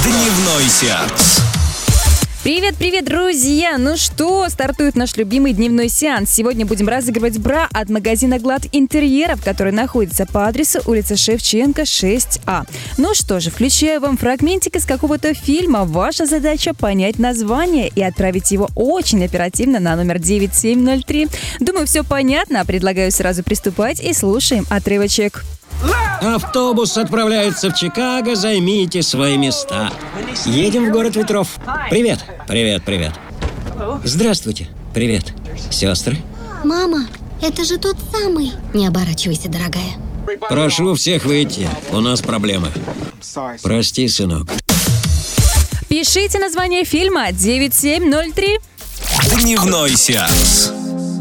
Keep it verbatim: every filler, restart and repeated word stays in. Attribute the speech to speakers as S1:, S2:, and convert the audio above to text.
S1: Дневной сеанс.
S2: Привет-привет, друзья! Ну что, стартует наш любимый дневной сеанс. Сегодня будем разыгрывать бра от магазина «Глад Интерьеров», который находится по адресу улица Шевченко, шесть А. Ну что же, включаю вам фрагментик из какого-то фильма. Ваша задача — понять название и отправить его очень оперативно на номер девять семь ноль три. Думаю, все понятно. Предлагаю сразу приступать и слушаем отрывочек.
S3: Автобус отправляется в Чикаго, займите свои места. Едем в город ветров. Привет, привет, привет. Здравствуйте, привет, сестры.
S4: Мама, это же тот самый. Не оборачивайся, дорогая.
S3: Прошу всех выйти, у нас проблемы. Прости, сынок.
S2: Пишите название фильма девять семь ноль три.
S1: Дневной сеанс.